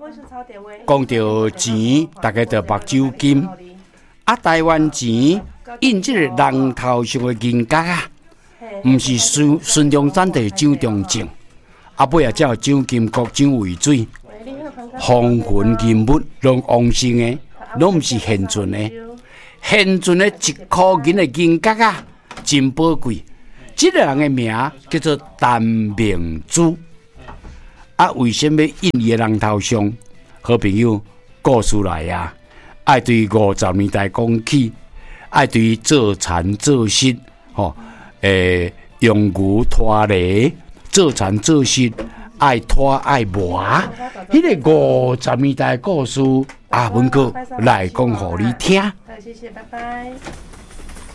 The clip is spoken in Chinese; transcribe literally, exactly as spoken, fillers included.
讲到钱，大家就目睭金。啊，台湾钱印这个人头上的银角啊，唔是孙孙中山的蒋中正，啊尾啊才有蒋经国、蒋渭水，风云人物拢往生的，拢唔是现存的。现存的一块银的银角啊，真宝贵。这个人的名叫做陈明珠。啊，为什么印伊的人头上？好朋友，故事来啊！爱对五十年代讲起，爱对做田做事，吼，诶，用牛拖犁，做田做事，爱拖爱磨。迄个五十年代故事，阿文哥来讲互你听。 谢谢，拜拜。